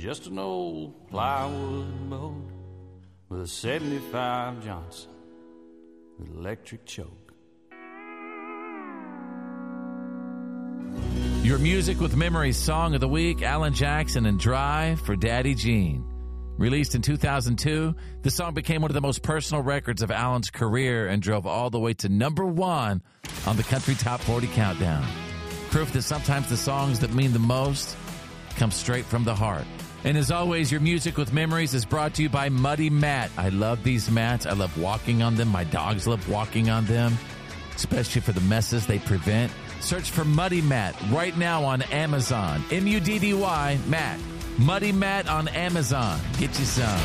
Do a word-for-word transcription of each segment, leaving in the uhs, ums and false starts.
just an old plywood boat with a seventy-five Johnson with electric choke. Your Music with Memories Song of the Week, Alan Jackson and Drive for Daddy Gene. Released in two thousand two, the song became one of the most personal records of Alan's career and drove all the way to number one on the Country Top forty Countdown. Proof that sometimes the songs that mean the most come straight from the heart. And as always, Your Music with Memories is brought to you by Muddy Mat. I love these mats. I love walking on them. My dogs love walking on them, especially for the messes they prevent. Search for Muddy Mat right now on Amazon. M U D D Y, Mat. Muddy Mat on Amazon. Get you some.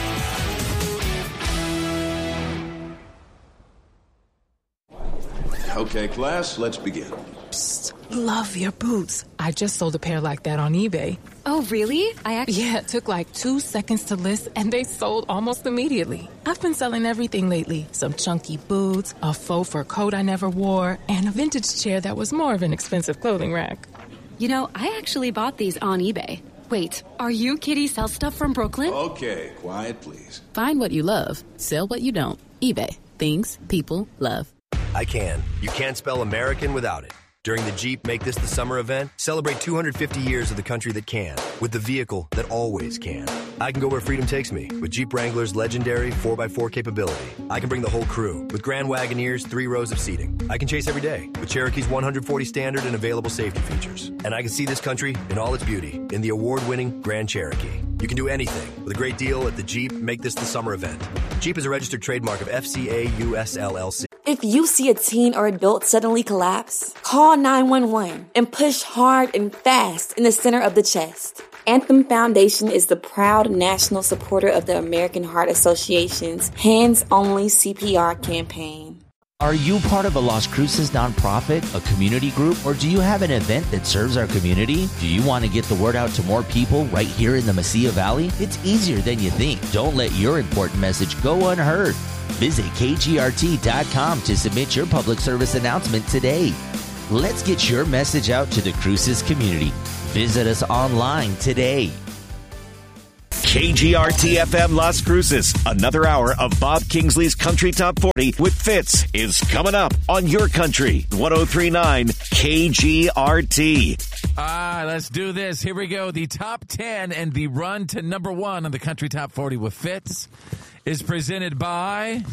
Okay, class, let's begin. Psst, love your boots. I just sold a pair like that on eBay. Oh, really? I actually... Yeah, it took like two seconds to list, and they sold almost immediately. I've been selling everything lately. Some chunky boots, a faux fur coat I never wore, and a vintage chair that was more of an expensive clothing rack. You know, I actually bought these on eBay. Wait, are you Kitty Sell Stuff from Brooklyn? Okay, quiet, please. Find what you love. Sell what you don't. eBay. Things people love. I can. You can't spell American without it. During the Jeep Make This the Summer event, celebrate two hundred fifty years of the country that can, with the vehicle that always can. I can go where freedom takes me, with Jeep Wrangler's legendary four by four capability. I can bring the whole crew, with Grand Wagoneer's three rows of seating. I can chase every day, with Cherokee's one hundred forty standard and available safety features. And I can see this country in all its beauty, in the award-winning Grand Cherokee. You can do anything with a great deal at the Jeep Make This the Summer event. Jeep is a registered trademark of F C A U S L L C. If you see a teen or adult suddenly collapse, call nine one one and push hard and fast in the center of the chest. Anthem Foundation is the proud national supporter of the American Heart Association's Hands Only C P R campaign. Are you part of a Las Cruces nonprofit, a community group, or do you have an event that serves our community? Do you want to get the word out to more people right here in the Mesilla Valley? It's easier than you think. Don't let your important message go unheard. Visit K G R T dot com to submit your public service announcement today. Let's get your message out to the Cruces community. Visit us online today. K G R T F M Las Cruces. Another hour of Bob Kingsley's Country Top forty with Fitz is coming up on your country. one oh three point nine K G R T. All right, let's do this. Here we go. The top ten and the run to number one on the Country Top forty with Fitz is presented by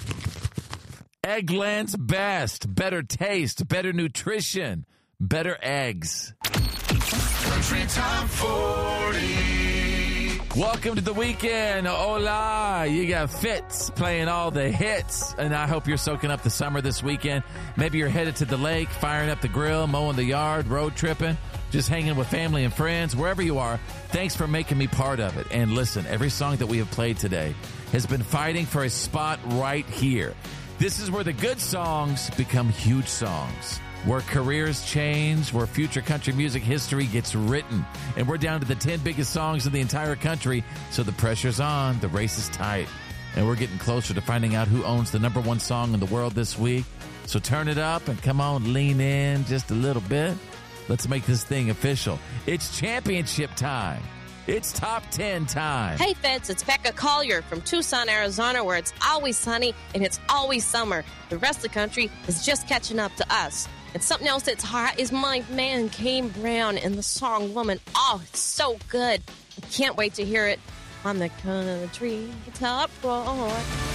Eggland's Best. Better taste, better nutrition, better eggs. Country Top forty. Welcome to the weekend. Hola. You got Fitz playing all the hits, and I hope you're soaking up the summer this weekend. Maybe you're headed to the lake, firing up the grill, mowing the yard, road tripping, just hanging with family and friends, wherever you are. Thanks for making me part of it. And listen, every song that we have played today has been fighting for a spot right here. This is where the good songs become huge songs, where careers change, where future country music history gets written. And we're down to the ten biggest songs in the entire country, so the pressure's on, the race is tight. And we're getting closer to finding out who owns the number one song in the world this week. So turn it up and come on, lean in just a little bit. Let's make this thing official. It's championship time. It's top ten time. Hey, Fitz, it's Becca Collier from Tucson, Arizona, where it's always sunny and it's always summer. The rest of the country is just catching up to us. And something else that's hot is my man, Kane Brown, and the song Woman. Oh, it's so good. I can't wait to hear it on the Country Top Roar.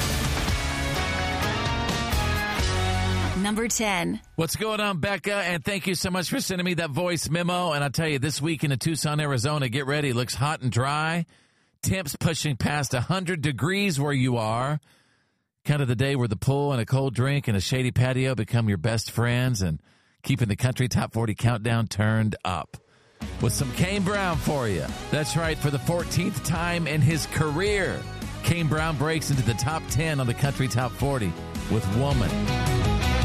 Number ten. What's going on, Becca? And thank you so much for sending me that voice memo. And I'll tell you, this weekend in Tucson, Arizona, get ready. It looks hot and dry. Temps pushing past one hundred degrees where you are. Kind of the day where the pool and a cold drink and a shady patio become your best friends, and keeping the Country Top forty Countdown turned up. With some Kane Brown for you. That's right, for the fourteenth time in his career, Kane Brown breaks into the top ten on the Country Top forty with Woman.